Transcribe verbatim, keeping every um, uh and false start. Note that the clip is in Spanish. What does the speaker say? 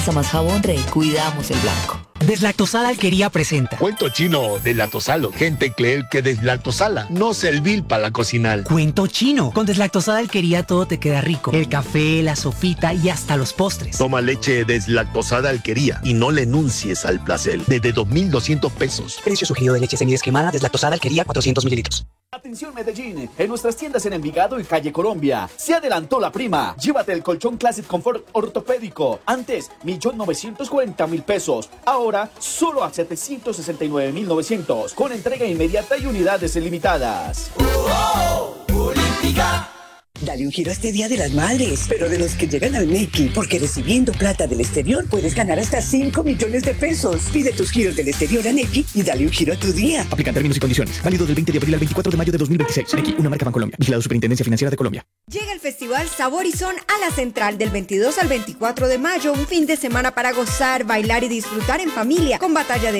Más jabón Rey, cuidamos el blanco. Deslactosada Alquería presenta Cuento chino deslactosalo. Gente cree que deslactosala no servir para la cocinar. Cuento chino. Con Deslactosada Alquería todo te queda rico. El café, la sopita y hasta los postres. Toma leche deslactosada Alquería y no le enuncies al placer. Desde dos mil doscientos pesos. Precio sugerido de leche semidescremada Deslactosada Alquería cuatrocientos mililitros. Atención Medellín, en nuestras tiendas en Envigado y Calle Colombia, se adelantó la prima. Llévate el colchón Classic Comfort ortopédico. Antes, un millón novecientos cuarenta mil pesos. Ahora, solo a setecientos sesenta y nueve mil novecientos, con entrega inmediata y unidades ilimitadas. ¡Oh, oh! ¡Olímpica! Dale un giro a este Día de las Madres, pero de los que llegan al Nequi, porque recibiendo plata del exterior puedes ganar hasta cinco millones de pesos. Pide tus giros del exterior a Nequi y dale un giro a tu día. Aplican términos y condiciones. Válido del veinte de abril al veinticuatro de mayo de dos mil veintiséis. Nequi, una marca Bancolombia. Vigilado Superintendencia Financiera de Colombia. Llega el Festival Sabor y Son a la Central del veintidós al veinticuatro de mayo. Un fin de semana para gozar, bailar y disfrutar en familia, con batalla de